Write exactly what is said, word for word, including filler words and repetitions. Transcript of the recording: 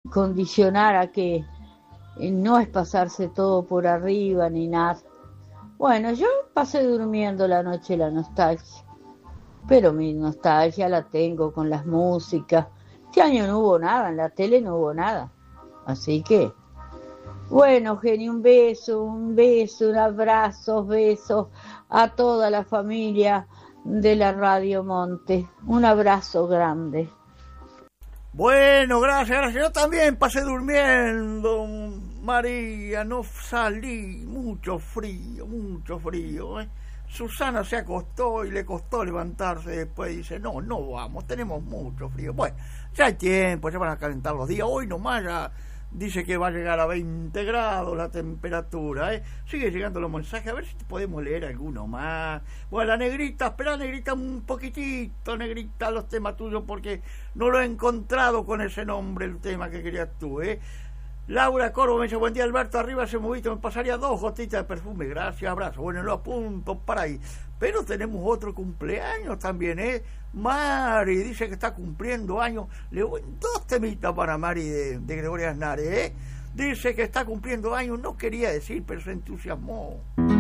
condicionar a que eh, no es pasarse todo por arriba ni nada. Bueno, yo pasé durmiendo la noche la nostalgia, pero mi nostalgia la tengo con las músicas. Este año no hubo nada, en la tele no hubo nada, así que bueno, Geni, un beso, un beso, un abrazo, besos a toda la familia de la Radio Monte. Un abrazo grande. Bueno, gracias, gracias. Yo también pasé durmiendo, María, no salí, mucho frío, mucho frío. ¿eh? Susana se acostó y le costó levantarse después. Dice, no, no vamos, tenemos mucho frío. Bueno, ya hay tiempo, ya van a calentar los días. Hoy nomás ya dice que va a llegar a veinte grados la temperatura. ¿eh? Sigue llegando los mensajes, a ver si podemos leer alguno más. Bueno, la negrita, espera, negrita, un poquitito, negrita, los temas tuyos, porque no lo he encontrado con ese nombre, el tema que querías tú, ¿eh? Laura Corvo me dice, buen día Alberto, arriba ese movito, me pasaría dos gotitas de perfume, gracias, abrazo. Bueno, lo apunto para ahí. Pero tenemos otro cumpleaños también, ¿eh? Mari dice que está cumpliendo años. Le doy dos temitas para Mari de, de Gregorio Aznarez, ¿eh? Dice que está cumpliendo años, no quería decir, pero se entusiasmó.